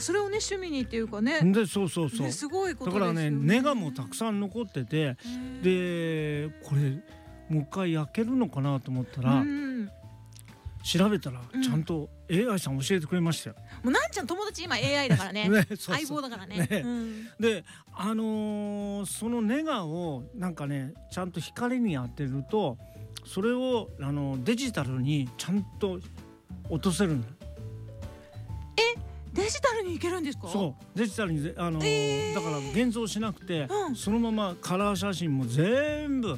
それをね趣味にっていうかね。 でそう、 ね、すごいことですよね。 だからねネガもたくさん残ってて、でこれもう一回焼けるのかなと思ったら、調べたらちゃんと AI さん教えてくれましたよ。 もうなんちゃん友達今 AI だからね。 ねそう相棒だからね。 でそのネガをなんかねちゃんと光に当てるとそれをデジタルにちゃんと落とせるんだ。 デジタルにいけるんですか？ そうデジタルにだから現像しなくて、そのままカラー写真も全部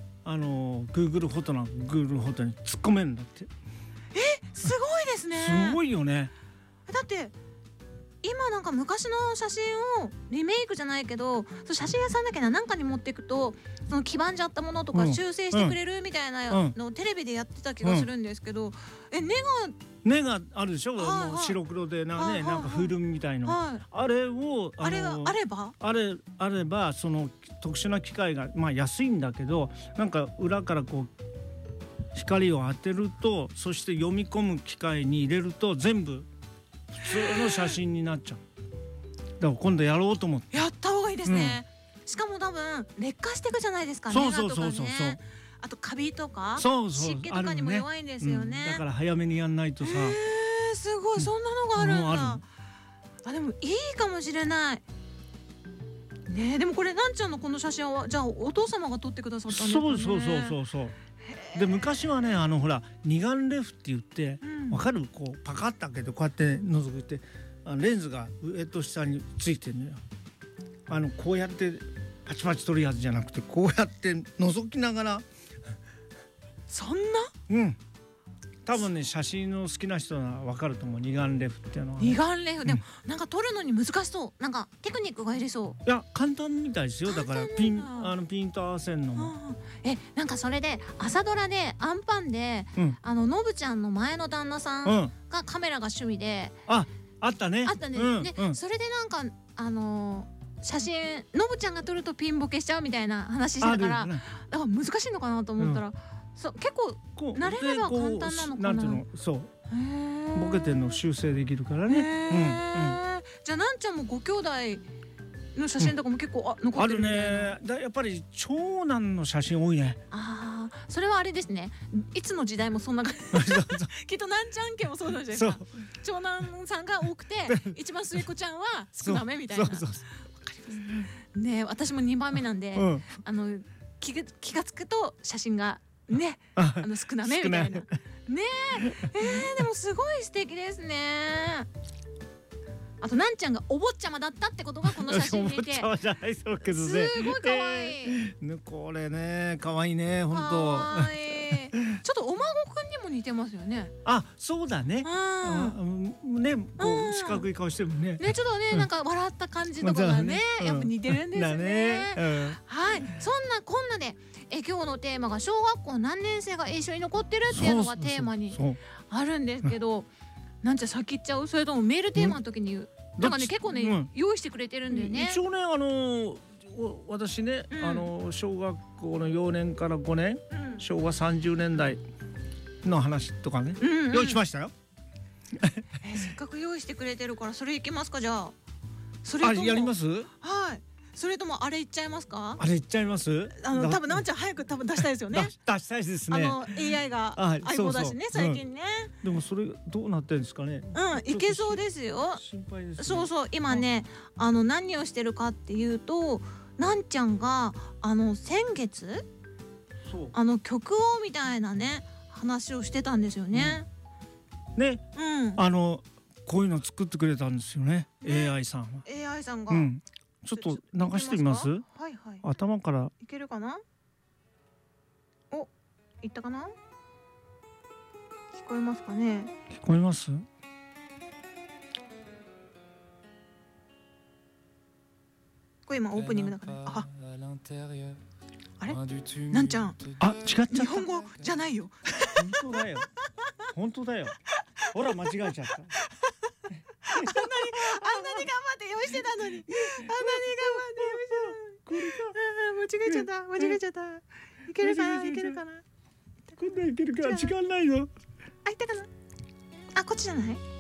Google フォトに突っ込めるんだって。 すごいですね。 すごいよね。 だって今なんか昔の写真をリメイクじゃないけど、写真屋さんだけなんかに持っていくとその黄ばんじゃったものとか修正してくれるみたいなのをテレビでやってた気がするんですけど、 根があるでしょ、もう白黒でなんかフィルムみたいな、あれがあればその特殊な機械が安いんだけど、なんか裏からこう光を当てると、そして読み込む機械に入れると全部普通の写真になっちゃう。だから今度やろうと思って。 やった方がいいですね。しかも多分劣化していくじゃないですか。ネガとかね。あとカビとか湿気とかにも弱いんですよね。 だから早めにやんないとさ。 すごい、そんなのがあるんだ。でもいいかもしれないね。でもこれなんちゃんのこの写真はじゃあお父様が撮ってくださったんですかね。 そうで昔はねほら二眼レフって言って、わかる、こうパカッと開けてこうやって覗いてレンズが上と下についてるのよ。こうやってパチパチ撮るやつじゃなくて、こうやって覗きながら。 そんな？ 多分ね写真の好きな人は分かると思う。二眼レフっていうのは、 二眼レフでもなんか撮るのに難しそう。なんかテクニックがいりそう。 いや簡単みたいですよ。だからピント合わせるのも。 なんかそれで朝ドラでアンパンでのぶちゃんの前の旦那さんがカメラが趣味で、あったね。それでなんか写真のぶちゃんが撮るとピンボケしちゃうみたいな話してたから、だから難しいのかなと思ったら、結構慣れれば簡単なのかな。 なんていうの、そうボケてるの修正できるからね。 じゃあなんちゃんもご兄弟の写真とかも結構残ってるみたいな。 あるね。やっぱり長男の写真多いね。 それはあれですね。いつの時代もそんな感じ。きっとなんちゃん家もそうなんじゃないですか。長男さんが多くて一番末っ子ちゃんは少なめみたいな。わかりますね。私も2番目なんで、気がつくと写真がね少なめみたいなね。でもすごい素敵ですね。あとなんちゃんがお坊ちゃまだったってことがこの写真にいて、 お坊ちゃまじゃないそうけどね、 すごい可愛い。 これね可愛いね、本当。 ちょっとお孫くんにも似てますよね。 そうだね。ね、こう四角い顔してるね。 ね、ちょっとねなんか笑った感じとかがねやっぱ似てるんですね。はい、そんなこんなで今日のテーマが小学校何年生が一緒に残ってるっていうのがテーマにあるんですけど、なんちゃ先言っちゃう？それともメールテーマの時に言う？なんかね結構ね用意してくれてるんだよね。 一応ね私ね小学校の4年から5年、昭和30年代の話とかね用意しましたよ。 せっかく用意してくれてるからそれいきますか。じゃあそれともやります？ はい。それともあれいっちゃいますか？ あれいっちゃいます？ 多分なんちゃん早く出したいですよね。 出したいですね。 AI が相棒だしね最近ね。 でもそれどうなってるんですかね。 いけそうですよ。 心配です。 そう今ね何をしてるかっていうと、なんちゃんが先月曲をみたいなね話をしてたんですよね。 ね、こういうの作ってくれたんですよね。AI さんは。 AI さんが。 ちょっと流してみます？ はいはい。 頭からいけるかな？いったかな？聞こえますかね？ 聞こえます？ これ今オープニングだから。あれ？なんちゃん。違っちゃった。日本語じゃないよ。 本当だよ。本当だよ。ほら間違えちゃった。 あんなに頑張って用意してたのに。間違えちゃった。いけるかな。 今度いけるかな。時間ないよ。 いったかな。こっちじゃない？